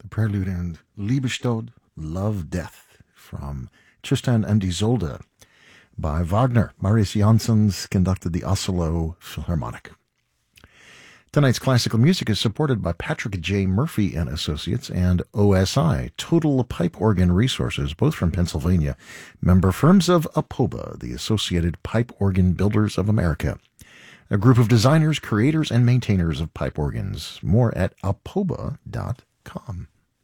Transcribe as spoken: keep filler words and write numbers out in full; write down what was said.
the prelude and Liebestod, Love, Death, from Tristan and Isolde by Wagner. Marius Jansons conducted the Oslo Philharmonic. Tonight's classical music is supported by Patrick J. Murphy and Associates and O S I, Total Pipe Organ Resources, both from Pennsylvania, member firms of APOBA, the Associated Pipe Organ Builders of America, a group of designers, creators, and maintainers of pipe organs. More at apoba dot com.